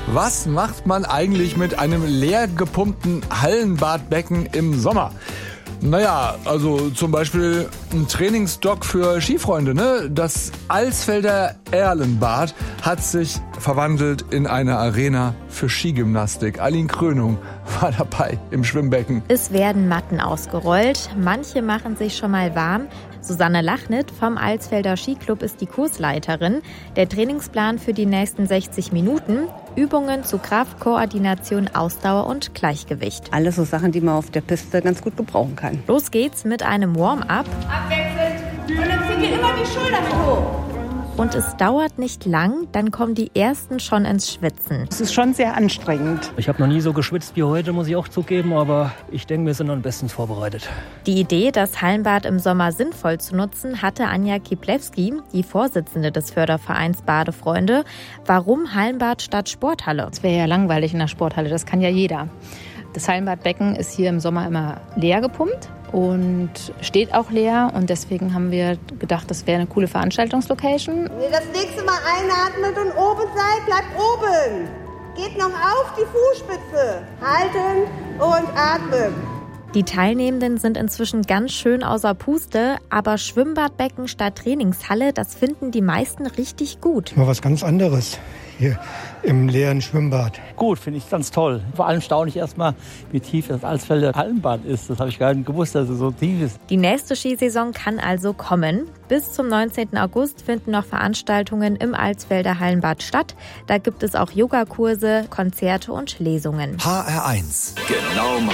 Was macht man eigentlich mit einem leer gepumpten Hallenbadbecken im Sommer? Naja, also zum Beispiel ein Trainingsdock für Skifreunde, ne? Das Alsfelder Erlenbad hat sich verwandelt in eine Arena für Skigymnastik. Aline Krönung war dabei im Schwimmbecken. Es werden Matten ausgerollt, manche machen sich schon mal warm. Susanne Lachnit vom Alsfelder Skiclub ist die Kursleiterin. Der Trainingsplan für die nächsten 60 Minuten: Übungen zu Kraft, Koordination, Ausdauer und Gleichgewicht. Alles so Sachen, die man auf der Piste ganz gut gebrauchen kann. Los geht's mit einem Warm-up. Abwechselnd. Und dann zieht ihr immer die Schulter mit hoch. Und es dauert nicht lang, dann kommen die Ersten schon ins Schwitzen. Es ist schon sehr anstrengend. Ich habe noch nie so geschwitzt wie heute, muss ich auch zugeben, aber ich denke, wir sind am besten vorbereitet. Die Idee, das Hallenbad im Sommer sinnvoll zu nutzen, hatte Anja Kiplewski, die Vorsitzende des Fördervereins Badefreunde. Warum Hallenbad statt Sporthalle? Es wäre ja langweilig in der Sporthalle, das kann ja jeder. Das Hallenbadbecken ist hier im Sommer immer leer gepumpt und steht auch leer. Und deswegen haben wir gedacht, das wäre eine coole Veranstaltungslocation. Wenn ihr das nächste Mal einatmet und oben seid, bleibt oben. Geht noch auf die Fußspitze. Halten und atmen. Die Teilnehmenden sind inzwischen ganz schön außer Puste, aber Schwimmbadbecken statt Trainingshalle, das finden die meisten richtig gut. Mal was ganz anderes hier im leeren Schwimmbad. Gut, finde ich ganz toll. Vor allem staune ich erstmal, wie tief das Alsfelder Hallenbad ist. Das habe ich gar nicht gewusst, dass es so tief ist. Die nächste Skisaison kann also kommen. Bis zum 19. August finden noch Veranstaltungen im Alsfelder Hallenbad statt. Da gibt es auch Yogakurse, Konzerte und Lesungen. HR1, genau